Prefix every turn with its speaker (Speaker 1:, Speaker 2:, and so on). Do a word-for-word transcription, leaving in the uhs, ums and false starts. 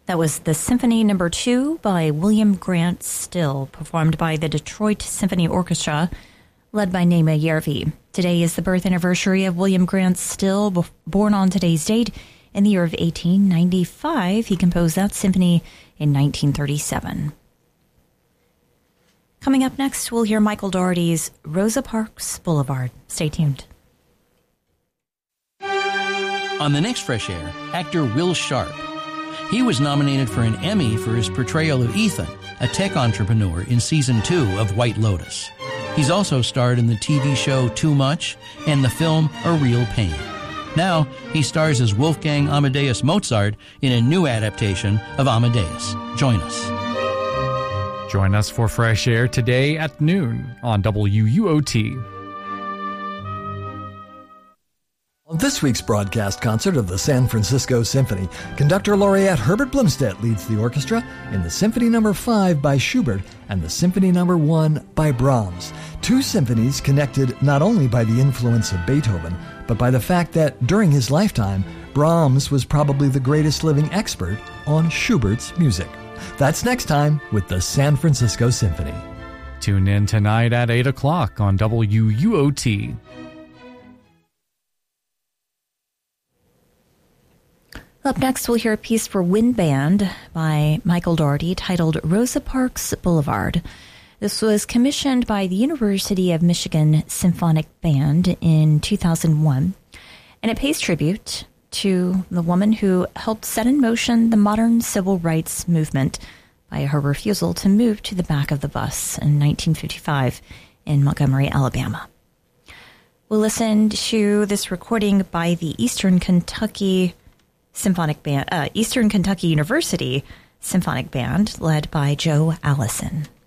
Speaker 1: That was the Symphony Number Two by William Grant Still, performed by the Detroit Symphony Orchestra, led by Naima Järvi. Today is the birth anniversary of William Grant Still, born on today's date in the year of eighteen ninety-five. He composed that symphony in nineteen thirty-seven. Coming up next, we'll hear Michael Daugherty's Rosa Parks Boulevard. Stay tuned.
Speaker 2: On the next Fresh Air, actor Will Sharp. He was nominated for an Emmy for his portrayal of Ethan, a tech entrepreneur in season two of White Lotus. He's also starred in the T V show Too Much and the film A Real Pain. Now, he stars as Wolfgang Amadeus Mozart in a new adaptation of Amadeus. Join us.
Speaker 3: Join us for Fresh Air today at noon on W U O T.
Speaker 4: On this week's broadcast concert of the San Francisco Symphony, conductor laureate Herbert Blumstedt leads the orchestra in the Symphony Number Five by Schubert and the Symphony Number One by Brahms. Two symphonies connected not only by the influence of Beethoven, but by the fact that during his lifetime, Brahms was probably the greatest living expert on Schubert's music. That's next time with the San Francisco Symphony.
Speaker 3: Tune in tonight at eight o'clock on W U O T.
Speaker 1: Up next, we'll hear a piece for wind band by Michael Daugherty titled Rosa Parks Boulevard. This was commissioned by the University of Michigan Symphonic Band in two thousand one, and it pays tribute to the woman who helped set in motion the modern civil rights movement by her refusal to move to the back of the bus in nineteen fifty-five in Montgomery, Alabama. We'll listen to this recording by the Eastern Kentucky Symphonic Band, uh, Eastern Kentucky University Symphonic Band, led by Joe Allison.